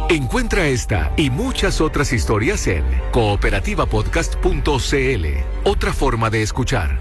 Encuentra esta y muchas otras historias en cooperativapodcast.cl. Otra forma de escuchar.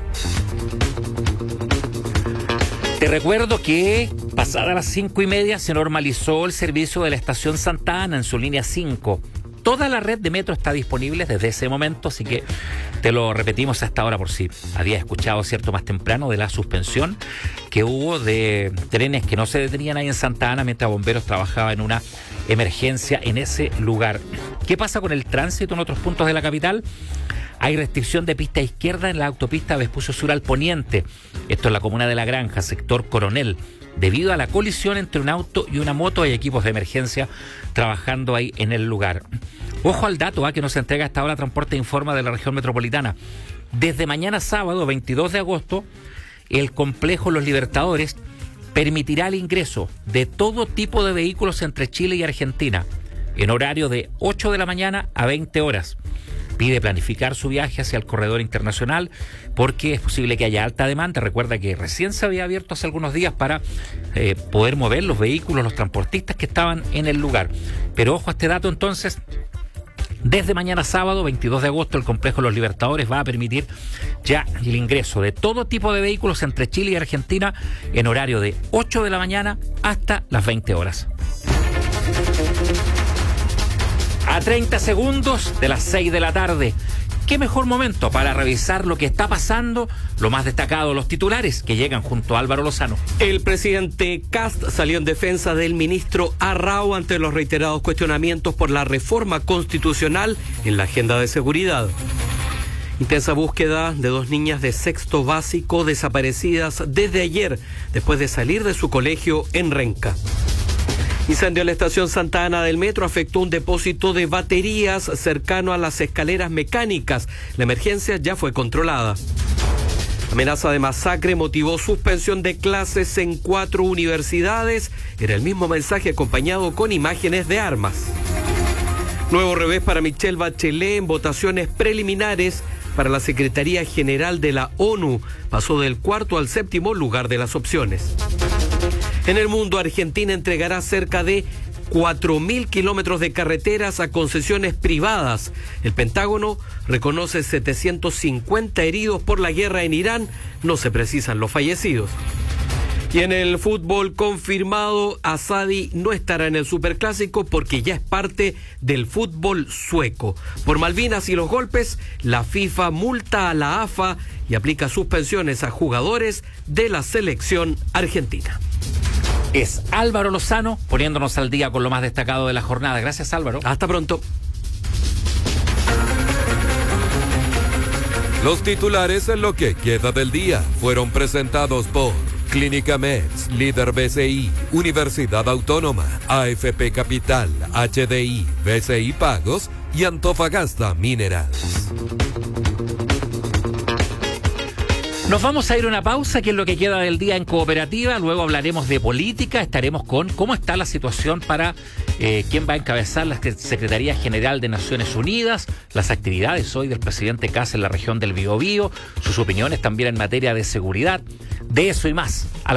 Te recuerdo que pasada las 5:30 se normalizó el servicio de la estación Santa Ana en su línea 5. Toda la red de metro está disponible desde ese momento, así que te lo repetimos hasta ahora por si habías escuchado, ¿cierto?, más temprano de la suspensión que hubo de trenes que no se detenían ahí en Santa Ana mientras bomberos trabajaban en una emergencia en ese lugar. ¿Qué pasa con el tránsito en otros puntos de la capital? Hay restricción de pista izquierda en la autopista Vespucio Sur al Poniente. Esto en la comuna de La Granja, sector Coronel. Debido a la colisión entre un auto y una moto, hay equipos de emergencia trabajando ahí en el lugar. Ojo al dato que nos entrega hasta ahora Transporte Informa de la región metropolitana. Desde mañana sábado, 22 de agosto, el complejo Los Libertadores permitirá el ingreso de todo tipo de vehículos entre Chile y Argentina en horario de 8 de la mañana a 20 horas. Pide planificar su viaje hacia el corredor internacional porque es posible que haya alta demanda. Recuerda que recién se había abierto hace algunos días para poder mover los vehículos, los transportistas que estaban en el lugar. Pero ojo a este dato entonces. Desde mañana sábado, 22 de agosto, el complejo Los Libertadores va a permitir ya el ingreso de todo tipo de vehículos entre Chile y Argentina en horario de 8 de la mañana hasta las 20 horas. A 30 segundos de las 6 de la tarde. ¿Qué mejor momento para revisar lo que está pasando? Lo más destacado, los titulares que llegan junto a Álvaro Lozano. El presidente Kast salió en defensa del ministro Arrau ante los reiterados cuestionamientos por la reforma constitucional en la agenda de seguridad. Intensa búsqueda de 2 niñas de sexto básico desaparecidas desde ayer, después de salir de su colegio en Renca. Incendio en la estación Santa Ana del metro afectó un depósito de baterías cercano a las escaleras mecánicas. La emergencia ya fue controlada. Amenaza de masacre motivó suspensión de clases en 4 universidades. Era el mismo mensaje acompañado con imágenes de armas. Nuevo revés para Michelle Bachelet en votaciones preliminares para la Secretaría General de la ONU. Pasó del 4º al 7º lugar de las opciones. En el mundo, Argentina entregará cerca de 4.000 kilómetros de carreteras a concesiones privadas. El Pentágono reconoce 750 heridos por la guerra en Irán. No se precisan los fallecidos. Y en el fútbol confirmado, Asadi no estará en el Superclásico porque ya es parte del fútbol sueco. Por Malvinas y los golpes, la FIFA multa a la AFA y aplica suspensiones a jugadores de la selección argentina. Es Álvaro Lozano poniéndonos al día con lo más destacado de la jornada. Gracias, Álvaro. Hasta pronto. Los titulares en lo que queda del día fueron presentados por Clínica Meds, Líder BCI, Universidad Autónoma, AFP Capital, HDI, BCI Pagos y Antofagasta Minerals. Nos vamos a ir a una pausa, que es lo que queda del día en Cooperativa. Luego hablaremos de política. Estaremos con cómo está la situación para quién va a encabezar la Secretaría General de Naciones Unidas, las actividades hoy del presidente Kast en la región del Biobío, sus opiniones también en materia de seguridad. De eso y más.